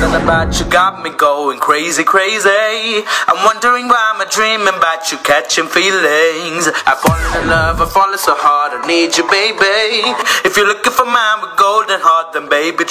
Something about you got me going crazy, crazy. I'm wondering why I'm dreaming about you catching feelings. I've fallen in love, I've fallen so hard, I need you, baby. If you're looking for mine with golden heart, then baby,